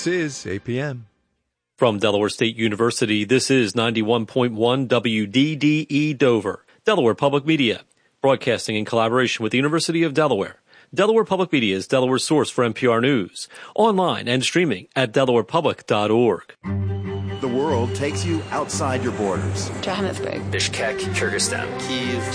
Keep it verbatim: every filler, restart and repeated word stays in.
This is A P M. From Delaware State University, this is ninety-one point one W D D E Dover, Delaware Public Media, broadcasting in collaboration with the University of Delaware. Delaware Public Media is Delaware's source for N P R News, online and streaming at delaware public dot org. The world takes you outside your borders. Johannesburg, Bishkek, Kyrgyzstan, Kyiv,